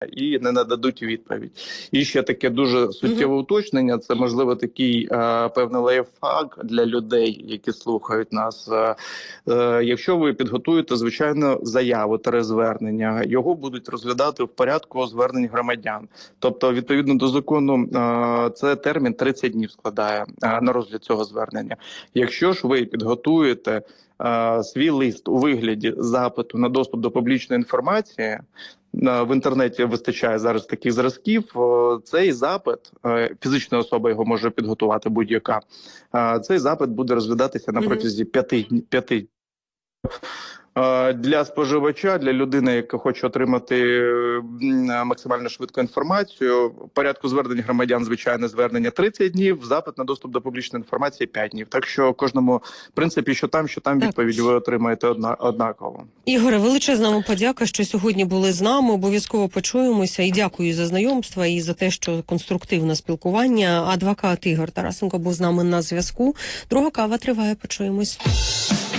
і не нададуть відповідь. І ще таке дуже суттєве уточнення, це, можливо, такий певний лайфхак для людей, які слухають нас. Якщо ви підготуєте, звичайно, заяву та звернення, його будуть розглядати в порядку звернень громадян. Тобто, відповідно до закону, це термін 30 днів складає на розгляд цього звернення. Якщо ж ви підготуєте свій лист у вигляді запиту на доступ до публічної інформації, в інтернеті вистачає зараз таких зразків, цей запит, фізична особа його може підготувати будь-яка, цей запит буде розглядатися на протязі 5 для споживача, для людини, яка хоче отримати максимально швидку інформацію. В порядку звернень громадян, звичайне звернення 30 днів, запит на доступ до публічної інформації 5 днів. Так що кожному, в принципі, що там відповідь ви отримаєте однаково. Ігоре, величезна вам подяка, що сьогодні були з нами. Обов'язково почуємося. І дякую за знайомство, і за те, що конструктивне спілкування. Адвокат Ігор Тарасенко був з нами на зв'язку. Друга кава триває. Почуємось.